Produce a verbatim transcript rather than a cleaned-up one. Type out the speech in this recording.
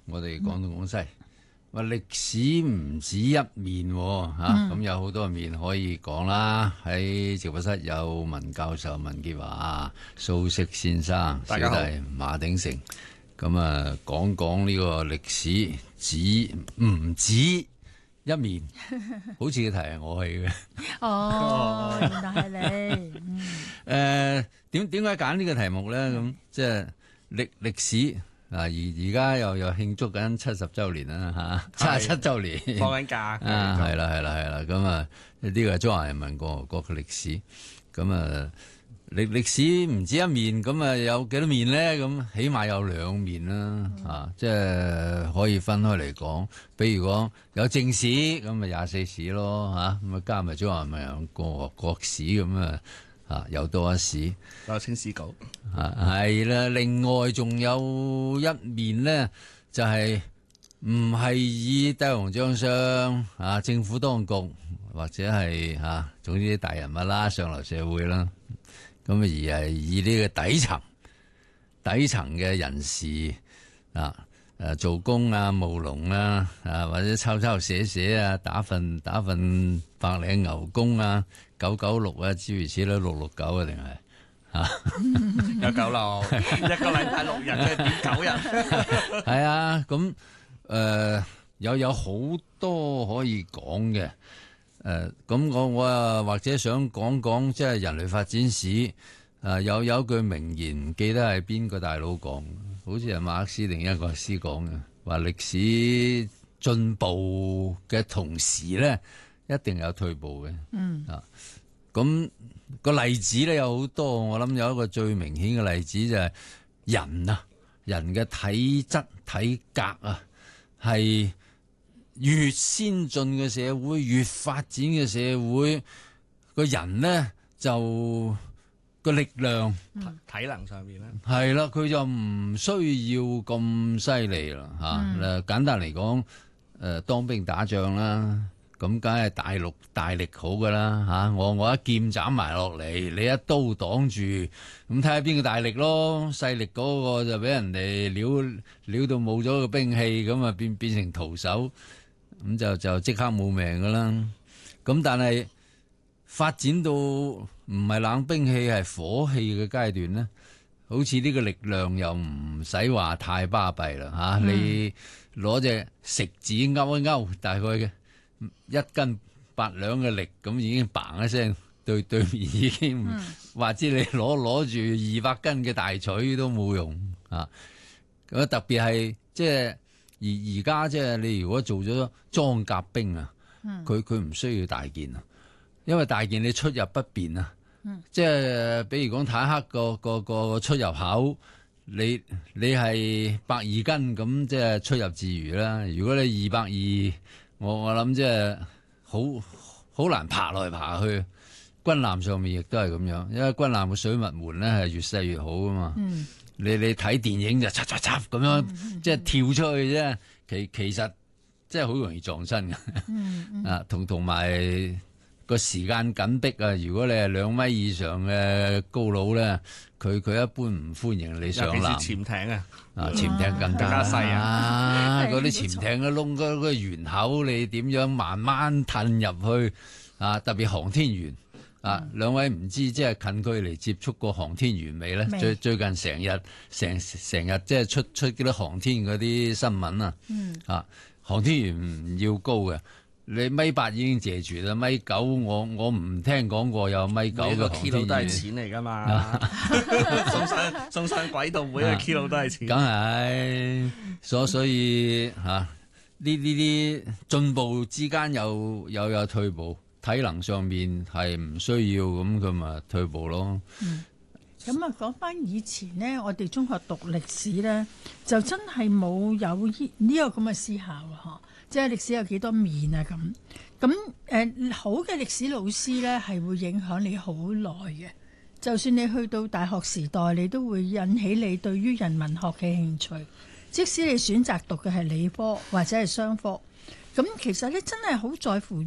我哋廣東廣西話歷史唔止一面喎，嚇、咁、 嗯、 有好多面可以講啦。喺直播室有文教授文潔華、蘇軾先生、小弟馬鼎盛，咁啊講講呢個歷史只唔止一面，好似個題係我起嘅。 哦，原來係你。 誒點點解揀呢個題目咧？咁即係歷歷史。嗱，而而家又又慶祝緊七十週年啦嚇，七十七週年放緊假啊，係啦係啦係啦，咁啊呢個係中華人民共和國嘅歷史，咁啊歷歷史唔止一面，咁啊有幾多面咧？咁起碼有兩面啦，嗯、啊，即係可以分開嚟講。比如講有正史，咁咪廿四史咯嚇，咁啊加埋中華人民共和國史咁啊。啊，有多一史， 有清史稿， 啊係啦。另外仲有一面呢，就係唔係以帝王將相啊、政府當局或者係啊，總之啲大人物啦、上流社會啦，咁而係以呢個底層、底層嘅人士啊，誒做工啊、務農啊，啊或者抄抄寫寫啊，打份打份白領牛工啊。九九六啊，諸如此類，六六九啊，定係啊？ 有九六，一個禮拜六日，即係點九日？ 係啊，咁誒有有好多可以講嘅誒，咁我我啊或者想講講即係人類發展史誒、呃，有有句名言，唔記得係邊個大佬講，好似係馬克思定一個師講嘅，話歷史進步嘅同時咧，一定有退步嘅。嗯啊。咁個例子咧有好多，我諗有一個最明顯嘅例子就係人啊，人嘅體質體格啊，係越先進嘅社會，越發展嘅社會，個人咧就個力量、 嗯、體能上面咧係啦，佢就唔需要咁犀利啦吓。誒、嗯，簡單嚟講，誒、呃，當兵打仗啦。咁梗係大陸大力好噶啦嚇，我我一劍斬埋落嚟，你一刀擋住，咁睇下邊個大力咯，細力嗰個就俾人哋撩撩到冇咗個兵器，咁啊變變成徒手，咁就就即刻冇命噶啦。咁但係發展到唔係冷兵器係火器嘅階段咧，好似呢個力量又唔使話太巴閉啦嚇，你攞隻食指勾一勾，大概嘅。一斤八兩嘅力，咁已經嘭一聲，對對面已經話知你攞攞住二百斤嘅大錘都冇用啊！咁特別係即係而而家即係你如果做咗裝甲兵啊，佢佢唔需要大件啊，因為大件你出入不便啊。嗯、即係比如講坦克個個個出入口，你你係百二斤咁，即係出入自如啦。如果你二百二，我我諗即係好好難爬來爬去，軍艦上面亦都係咁樣，因為軍艦嘅水密門咧係越細越好噶嘛。嗯、你你睇電影就插插插咁樣，嗯、即係跳出去啫。其其實即係好容易撞身嘅。嗯嗯、啊，同同埋個時間緊迫啊！如果你係兩米以上嘅高佬咧，佢佢一般唔歡迎你上艦。 尤其是潛艇啊！ 啊！潛艇更加細啊！嗰啲潛艇嘅窿，嗰個圓口，你點樣慢慢褪入去啊？特別航天員啊，嗯、兩位唔知即係近距離接觸過航天員未咧？沒最最近成日成成日即係出出啲航天嗰啲新聞啊！嗯、啊，航天員唔要高嘅。你米八已經謝住啦，米九我我唔聽講過有米九嘅航天員。每個 kilo 都係錢嚟噶嘛，送上送上軌道每一個 kilo 都係錢。 梗係，所所以吓呢呢啲進步之間有有有退步，體能上面係唔需要咁，佢咪退步咯。 嗯，咁啊，講翻以前咧，我哋中學讀歷史咧，就真係冇有呢呢個咁嘅思考啊！即係歷史有幾多面啊？咁咁誒，好嘅歷史老師呢，係會影響你好耐嘅。就算你去到大學時代，你都會引起你對於人文學嘅興趣。即使你選擇讀嘅係理科或者係商科，咁其實你真係好在乎。